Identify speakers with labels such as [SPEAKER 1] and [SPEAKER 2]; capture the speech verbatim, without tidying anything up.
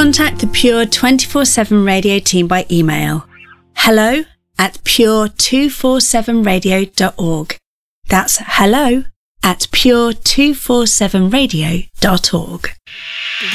[SPEAKER 1] Contact the Pure twenty-four seven Radio team by email. hello at pure two forty-seven radio dot org. That's hello at pure two forty-seven radio dot org.